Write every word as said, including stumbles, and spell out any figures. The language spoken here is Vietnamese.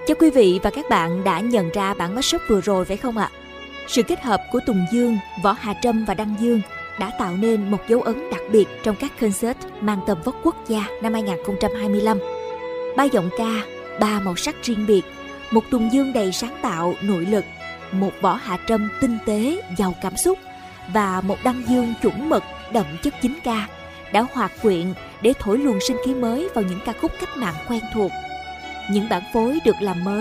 Chắc quý vị và các bạn đã nhận ra bản mashup vừa rồi phải không ạ? Sự kết hợp của Tùng Dương, Võ Hà Trâm và Đăng Dương đã tạo nên một dấu ấn đặc biệt trong các concert mang tầm vóc quốc gia năm hai không hai lăm. Ba giọng ca, ba màu sắc riêng biệt, một Tùng Dương đầy sáng tạo, nội lực, một Võ Hà Trâm tinh tế, giàu cảm xúc và một Đăng Dương chuẩn mực, đậm chất chính ca đã hòa quyện để thổi luồng sinh khí mới vào những ca khúc cách mạng quen thuộc. Những bản phối được làm mới